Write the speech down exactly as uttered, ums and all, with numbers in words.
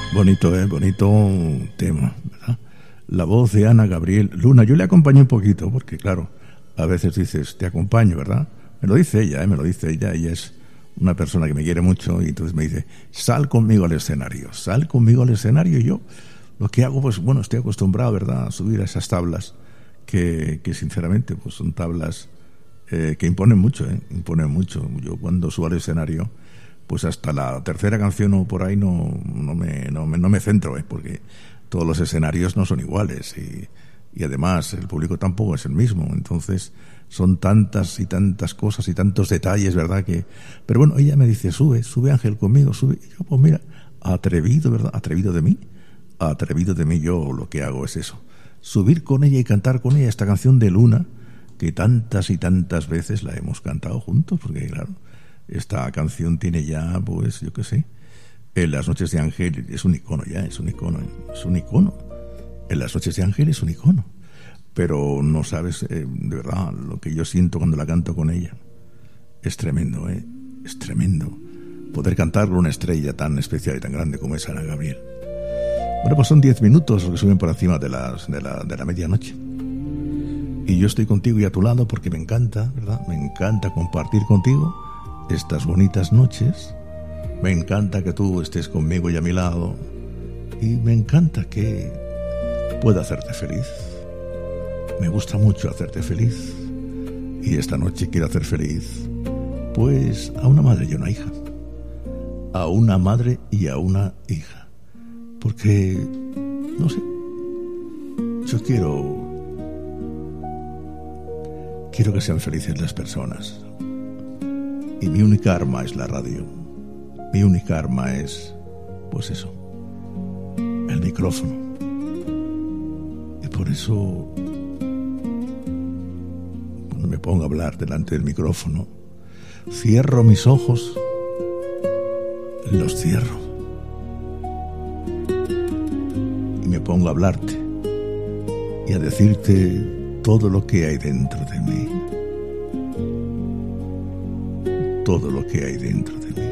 Bonito, ¿eh? Bonito tema, ¿verdad? La voz de Ana Gabriel Luna. Yo le acompañé un poquito, porque claro, a veces dices, te acompaño, ¿verdad? Me lo dice ella, ¿eh? Me lo dice ella. Ella es una persona que me quiere mucho y entonces me dice, sal conmigo al escenario, sal conmigo al escenario. Y yo lo que hago, pues bueno, estoy acostumbrado, ¿verdad?, a subir a esas tablas que, que sinceramente, pues son tablas eh, que imponen mucho, ¿eh? Imponen mucho. Yo cuando subo al escenario, pues hasta la tercera canción o por ahí no, no, me, no, me, no me centro, ¿eh? Porque todos los escenarios no son iguales y, y además el público tampoco es el mismo. Entonces son tantas y tantas cosas y tantos detalles, ¿verdad? Que, pero bueno, ella me dice, sube, sube Ángel conmigo, sube. Y yo, pues mira, atrevido, ¿verdad? Atrevido de mí, atrevido de mí, yo lo que hago es eso, subir con ella y cantar con ella esta canción de Luna, que tantas y tantas veces la hemos cantado juntos, porque claro, esta canción tiene ya, pues, yo qué sé, en Las Noches de Ángel es un icono ya, es un icono, es un icono. En Las Noches de Ángel es un icono. Pero no sabes, eh, de verdad, lo que yo siento cuando la canto con ella. Es tremendo, ¿eh? Es tremendo. Poder cantarle a una estrella tan especial y tan grande como es Ana Gabriel. Bueno, pues son diez minutos los que suben por encima de, las, de, la, de la medianoche. Y yo estoy contigo y a tu lado porque me encanta, ¿verdad? Me encanta compartir contigo estas bonitas noches. Me encanta que tú estés conmigo y a mi lado. Y me encanta que pueda hacerte feliz. Me gusta mucho hacerte feliz. Y esta noche quiero hacer feliz, pues, a una madre y a una hija. A una madre y a una hija. Porque, no sé, yo quiero... Quiero que sean felices las personas. Y mi única arma es la radio. Mi única arma es, pues eso, el micrófono. Y por eso, cuando me pongo a hablar delante del micrófono, cierro mis ojos, los cierro, y me pongo a hablarte y a decirte todo lo que hay dentro de mí. Todo lo que hay dentro de mí.